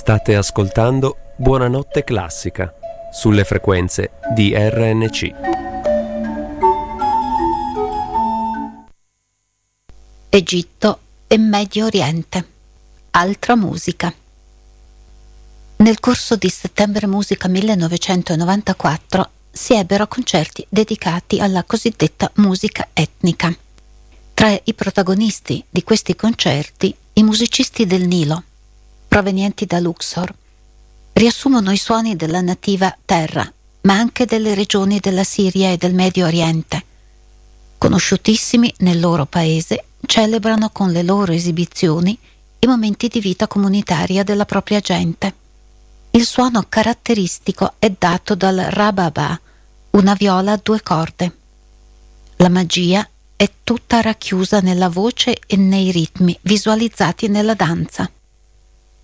State ascoltando Buonanotte Classica sulle frequenze di RNC. Egitto e Medio Oriente. Altra musica. Nel corso di Settembre Musica 1994 si ebbero concerti dedicati alla cosiddetta musica etnica. Tra i protagonisti di questi concerti, i musicisti del Nilo, provenienti da Luxor, riassumono i suoni della nativa terra, ma anche delle regioni della Siria e del Medio Oriente. Conosciutissimi nel loro paese, celebrano con le loro esibizioni i momenti di vita comunitaria della propria gente. Il suono caratteristico è dato dal rababa, una viola a 2 corde. La magia è tutta racchiusa nella voce e nei ritmi visualizzati nella danza.